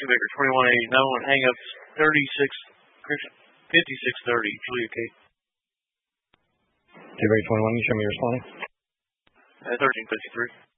Baker 2189, hang-ups 5630, Julia Kate. Baker 21, you show me your responding. 1353.